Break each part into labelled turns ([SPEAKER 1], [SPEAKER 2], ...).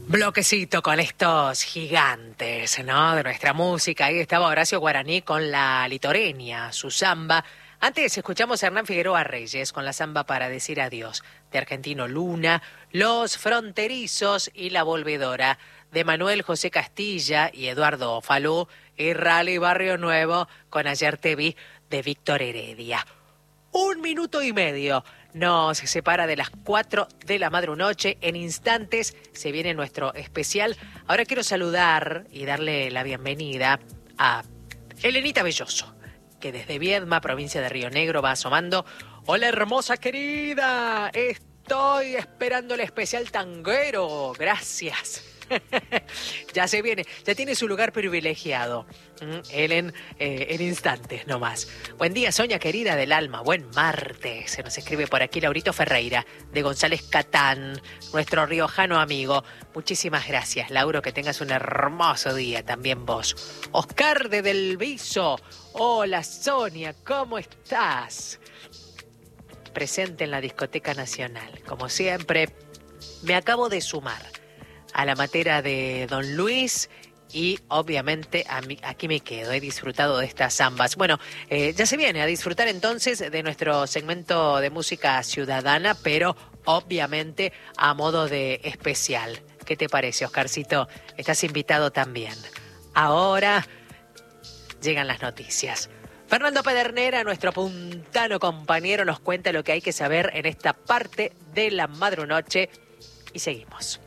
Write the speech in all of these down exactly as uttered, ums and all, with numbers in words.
[SPEAKER 1] Bloquecito con estos gigantes, ¿no? De nuestra música. Ahí estaba Horacio Guaraní con la Litoreña, su samba. Antes escuchamos a Hernán Figueroa Reyes con la samba para decir adiós. De Argentino Luna, Los Fronterizos y La Volvedora. De Manuel José Castilla y Eduardo Falú. Y Rally Barrio Nuevo con Ayer Te Vi de Víctor Heredia. Un minuto y medio nos separa de las cuatro de la madrunoche. En instantes se viene nuestro especial. Ahora quiero saludar y darle la bienvenida a Elenita Belloso, que desde Viedma, provincia de Río Negro, va asomando. Hola, hermosa querida. Estoy esperando el especial tanguero. Gracias. Ya se viene, ya tiene su lugar privilegiado. Ellen, eh, en instantes nomás. Buen día, Soña querida del alma. Buen martes. Se nos escribe por aquí Laurito Ferreira, de González Catán, nuestro riojano amigo. Muchísimas gracias, Lauro, que tengas un hermoso día también vos. Oscar de Del Viso. Hola, Sonia, ¿cómo estás? Presente en la Discoteca Nacional. Como siempre, me acabo de sumar a la matera de Don Luis y obviamente a mí, aquí me quedo, he disfrutado de estas zambas. Bueno, eh, ya se viene a disfrutar entonces de nuestro segmento de música ciudadana, pero obviamente a modo de especial. ¿Qué te parece, Oscarcito? Estás invitado también. Ahora llegan las noticias. Fernando Pedernera, nuestro puntano compañero, nos cuenta lo que hay que saber en esta parte de la madrunoche y seguimos.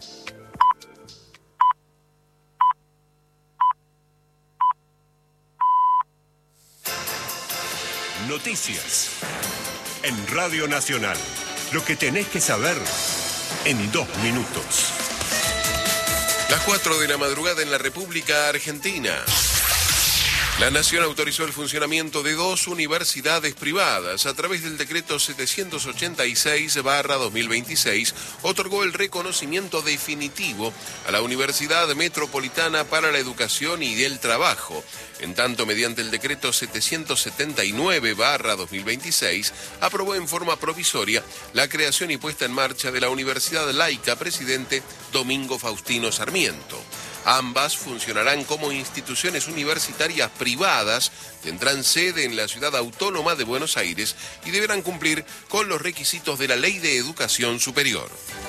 [SPEAKER 2] Noticias en Radio Nacional. Lo que tenés que saber en dos minutos.
[SPEAKER 3] Las cuatro de la madrugada en la República Argentina. La Nación autorizó el funcionamiento de dos universidades privadas. A través del decreto setecientos ochenta y seis barra dos mil veintiséis, otorgó el reconocimiento definitivo a la Universidad Metropolitana para la Educación y el Trabajo. En tanto, mediante el decreto setecientos setenta y nueve barra dos mil veintiséis, aprobó en forma provisoria la creación y puesta en marcha de la Universidad Laica Presidente Domingo Faustino Sarmiento. Ambas funcionarán como instituciones universitarias privadas, tendrán sede en la Ciudad Autónoma de Buenos Aires y deberán cumplir con los requisitos de la Ley de Educación Superior.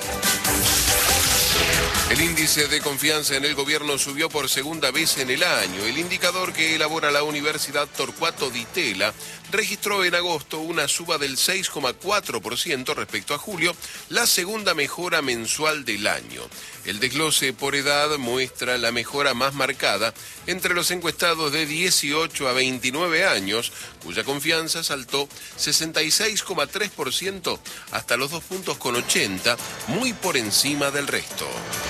[SPEAKER 3] El índice de confianza en el gobierno subió por segunda vez en el año. El indicador que elabora la Universidad Torcuato Di Tella registró en agosto una suba del seis coma cuatro por ciento respecto a julio, la segunda mejora mensual del año. El desglose por edad muestra la mejora más marcada entre los encuestados de dieciocho a veintinueve años, cuya confianza saltó sesenta y seis coma tres por ciento hasta los dos puntos con ochenta, muy por encima del resto.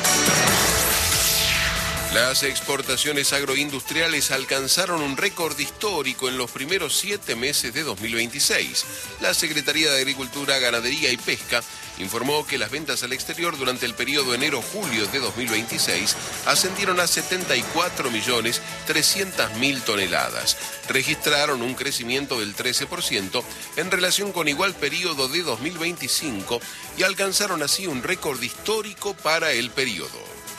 [SPEAKER 3] Las exportaciones agroindustriales alcanzaron un récord histórico en los primeros siete meses de dos mil veintiséis. La Secretaría de Agricultura, Ganadería y Pesca informó que las ventas al exterior durante el periodo enero-julio de dos mil veintiséis ascendieron a setenta y cuatro millones trescientas mil toneladas. Registraron un crecimiento del trece por ciento en relación con igual periodo de dos mil veinticinco y alcanzaron así un récord histórico para el periodo.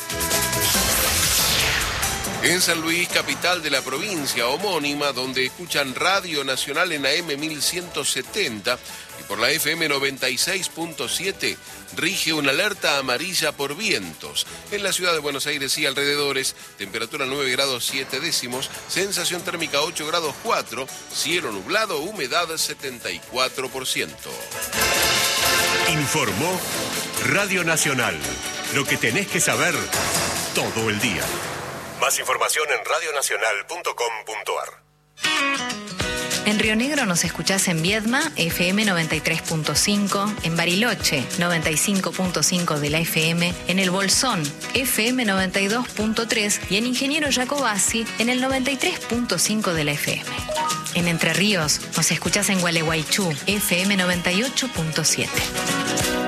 [SPEAKER 3] En San Luis, capital de la provincia homónima, donde escuchan Radio Nacional en A M mil ciento setenta y por la F M noventa y seis punto siete, rige una alerta amarilla por vientos. En la ciudad de Buenos Aires y alrededores, temperatura nueve grados siete décimos, sensación térmica ocho grados cuatro, cielo nublado, humedad setenta y cuatro por ciento.
[SPEAKER 2] Informó Radio Nacional. Lo que tenés que saber todo el día. Más información en radio nacional punto com punto a r.
[SPEAKER 4] En Río Negro nos escuchás en Viedma, F M noventa y tres punto cinco, en Bariloche, noventa y cinco punto cinco de la F M, en El Bolsón, F M noventa y dos punto tres y en Ingeniero Jacobasi, en el noventa y tres punto cinco de la F M. En Entre Ríos nos escuchás en Gualeguaychú, F M noventa y ocho punto siete.